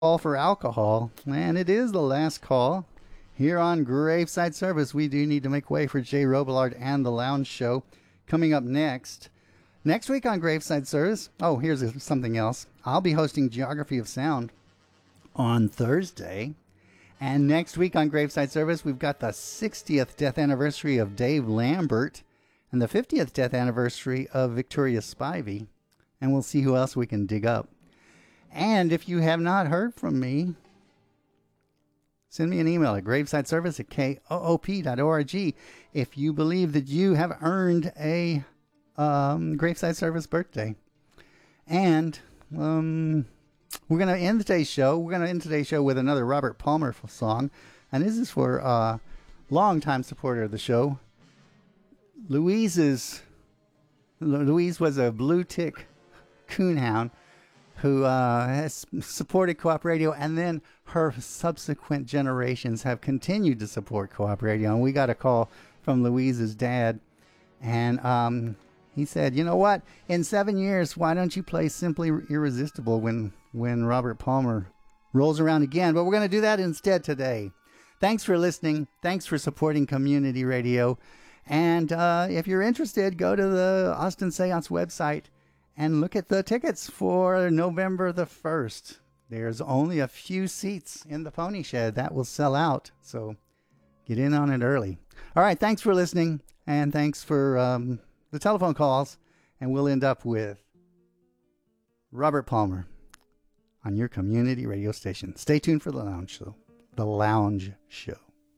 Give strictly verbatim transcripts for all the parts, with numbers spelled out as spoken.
call for alcohol, and it is the last call. Here on Graveside Service, we do need to make way for Jay Robillard and the Lounge Show. Coming up next, next week on Graveside Service, oh, here's something else. I'll be hosting Geography of Sound on Thursday. And next week on Graveside Service, we've got the sixtieth death anniversary of Dave Lambert and the fiftieth death anniversary of Victoria Spivey. And we'll see who else we can dig up. And if you have not heard from me, send me an email at gravesideservice at koop dot org if you believe that you have earned a um, Graveside Service birthday. And um, we're going to end today's show. We're going to end today's show with another Robert Palmer song. And this is for a uh, longtime supporter of the show. Louise's, Louise was a blue tick coonhound who uh, has supported Co-op Radio, and then her subsequent generations have continued to support Co-op Radio. And we got a call from Louise's dad, and um, he said, you know what, in seven years, why don't you play Simply Irresistible when, when Robert Palmer rolls around again? But we're going to do that instead today. Thanks for listening. Thanks for supporting community radio. And uh, if you're interested, go to the Austin Seance website and look at the tickets for November the first. There's only a few seats in the Pony Shed. That will sell out, so get in on it early. All right, thanks for listening, and thanks for um, the telephone calls. And we'll end up with Robert Palmer on your community radio station. Stay tuned for the Lounge Show. The Lounge Show.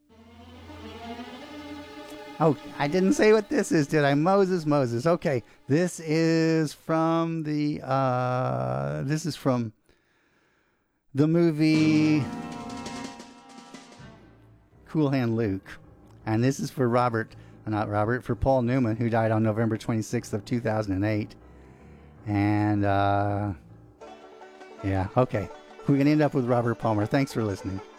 Oh, I didn't say what this is, did I? Moses, Moses. Okay, this is from the, uh, this is from the movie Cool Hand Luke. And this is for Robert, not Robert, for Paul Newman, who died on November twenty-sixth of two thousand eight. And, uh, yeah, okay. We're going to end up with Robert Palmer. Thanks for listening.